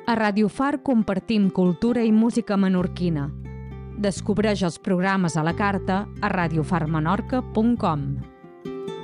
A Radio Far compartim cultura i música menorquina. Descobreix els programes a la carta a radiofarmenorca.com.